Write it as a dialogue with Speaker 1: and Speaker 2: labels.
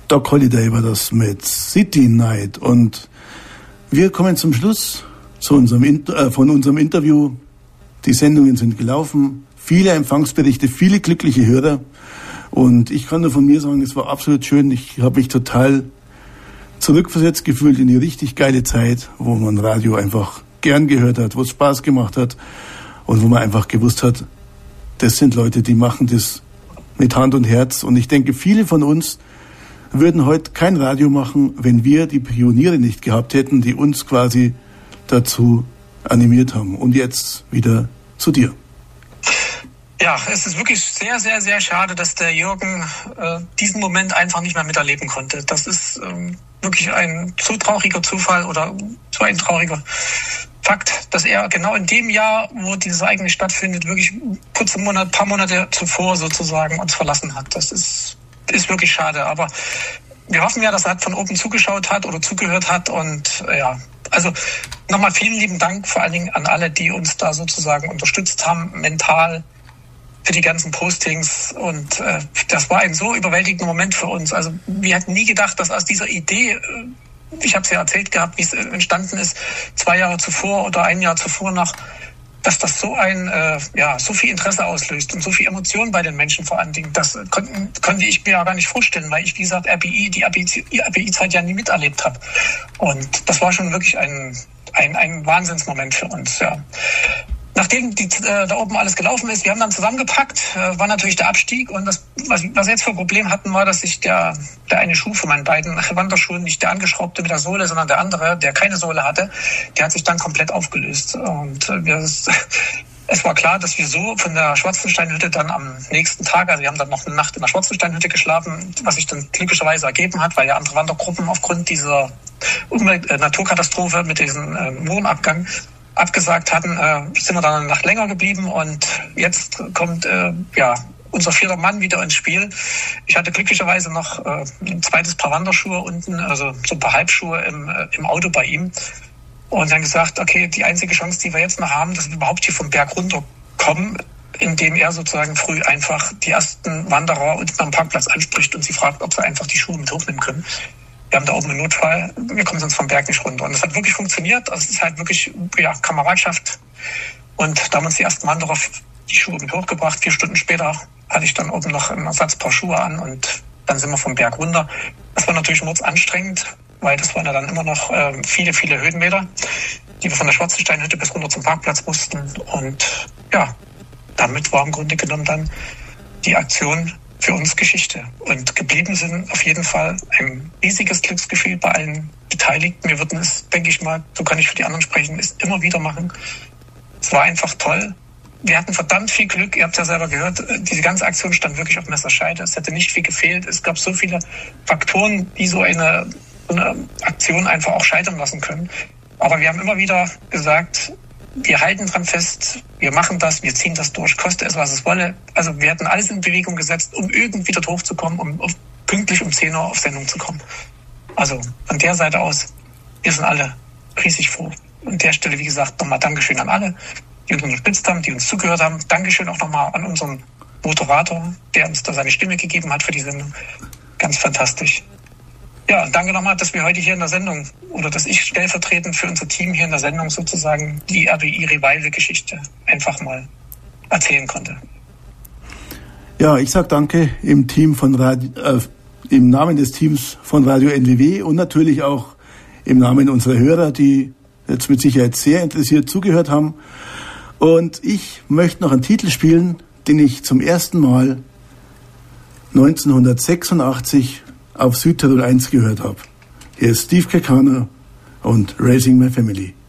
Speaker 1: Doc Holliday war das mit City Night. Und wir kommen zum Schluss von unserem Interview. Die Sendungen sind gelaufen. Viele Empfangsberichte, viele glückliche Hörer. Und ich kann nur von mir sagen, es war absolut schön. Ich habe mich total zurückversetzt gefühlt in die richtig geile Zeit, wo man Radio einfach gern gehört hat, wo es Spaß gemacht hat und wo man einfach gewusst hat, das sind Leute, die machen das mit Hand und Herz. Und ich denke, viele von uns würden heute kein Radio machen, wenn wir die Pioniere nicht gehabt hätten, die uns quasi dazu animiert haben. Und jetzt wieder zu dir.
Speaker 2: Ja, es ist wirklich sehr, sehr, sehr schade, dass der Jürgen diesen Moment einfach nicht mehr miterleben konnte. Das ist wirklich ein so trauriger Zufall oder so ein trauriger Fakt, dass er genau in dem Jahr, wo dieses Ereignis stattfindet, wirklich paar Monate zuvor sozusagen uns verlassen hat. Das ist wirklich schade. Aber wir hoffen ja, dass er von oben zugeschaut hat oder zugehört hat. Und ja, also nochmal vielen lieben Dank vor allen Dingen an alle, die uns da sozusagen unterstützt haben, mental, für die ganzen Postings. Und das war ein so überwältigender Moment für uns. Also wir hatten nie gedacht, dass aus dieser Idee, ich habe es ja erzählt gehabt, wie es entstanden ist, 2 Jahre zuvor oder 1 Jahr zuvor noch, dass das so so viel Interesse auslöst und so viel Emotionen bei den Menschen vor allen Dingen. Das konnte ich mir ja gar nicht vorstellen, weil ich, wie gesagt, die RBI-Zeit ja nie miterlebt habe. Und das war schon wirklich ein Wahnsinnsmoment für uns, ja. Nachdem da oben alles gelaufen ist, wir haben dann zusammengepackt, war natürlich der Abstieg. Und was wir jetzt für ein Problem hatten, war, dass sich der eine Schuh von meinen beiden Wanderschuhen, nicht der angeschraubte mit der Sohle, sondern der andere, der keine Sohle hatte, der hat sich dann komplett aufgelöst. Und es war klar, dass wir so von der Schwarzensteinhütte dann am nächsten Tag, also wir haben dann noch eine Nacht in der Schwarzensteinhütte geschlafen, was sich dann glücklicherweise ergeben hat, weil ja andere Wandergruppen aufgrund dieser Naturkatastrophe mit diesem Wohnabgang abgesagt hatten, sind wir dann eine Nacht länger geblieben. Und jetzt kommt unser 4. Mann wieder ins Spiel. Ich hatte glücklicherweise noch ein zweites Paar Wanderschuhe unten, also so ein paar Halbschuhe im Auto bei ihm. Und dann gesagt, okay, die einzige Chance, die wir jetzt noch haben, dass wir überhaupt hier vom Berg runterkommen, indem er sozusagen früh einfach die ersten Wanderer unten am Parkplatz anspricht und sie fragt, ob sie einfach die Schuhe mit hochnehmen können. Wir haben da oben einen Notfall, wir kommen sonst vom Berg nicht runter. Und das hat wirklich funktioniert. Also es ist halt wirklich Kameradschaft. Und da haben uns die ersten Wanderer die Schuhe mit hochgebracht. 4 Stunden später hatte ich dann oben noch ein Ersatzpaar Schuhe an und dann sind wir vom Berg runter. Das war natürlich mordsanstrengend, weil das waren ja dann immer noch viele, viele Höhenmeter, die wir von der Schwarzensteinhütte bis runter zum Parkplatz mussten. Und ja, damit war im Grunde genommen dann die Aktion für uns Geschichte. Und geblieben sind auf jeden Fall ein riesiges Glücksgefühl bei allen Beteiligten. Wir würden es, denke ich mal, so kann ich für die anderen sprechen, es immer wieder machen. Es war einfach toll. Wir hatten verdammt viel Glück. Ihr habt ja selber gehört, diese ganze Aktion stand wirklich auf Messerscheide. Es hätte nicht viel gefehlt. Es gab so viele Faktoren, die so eine Aktion einfach auch scheitern lassen können. Aber wir haben immer wieder gesagt, wir halten dran fest, wir machen das, wir ziehen das durch, koste es, was es wolle. Also wir hatten alles in Bewegung gesetzt, um irgendwie dort hochzukommen, um pünktlich um 10 Uhr auf Sendung zu kommen. Also von der Seite aus, wir sind alle riesig froh. An der Stelle, wie gesagt, nochmal Dankeschön an alle, die uns unterstützt haben, die uns zugehört haben. Dankeschön auch nochmal an unseren Moderator, der uns da seine Stimme gegeben hat für die Sendung. Ganz fantastisch. Ja, danke nochmal, dass wir heute hier in der Sendung, oder dass ich stellvertretend für unser Im hier in der Sendung sozusagen die RBI Revival-Geschichte einfach mal erzählen konnte.
Speaker 1: Ja, ich sage danke im Namen des Teams von Radio NWW und natürlich auch im Namen unserer Hörer, die jetzt mit Sicherheit sehr interessiert zugehört haben. Und ich möchte noch einen Titel spielen, den ich zum ersten Mal 1986 auf Südtirol 1 gehört habe. Hier ist Steve Kekana und Raising My Family.